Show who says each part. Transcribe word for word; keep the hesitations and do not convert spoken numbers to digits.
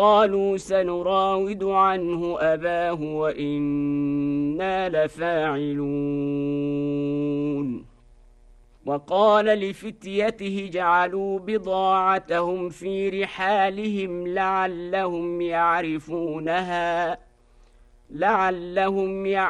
Speaker 1: قالوا سنراود عنه أباه وإنا لفاعلون وقال لفتيته جعلوا بضاعتهم في رحالهم لعلهم يعرفونها لعلهم يعرفونها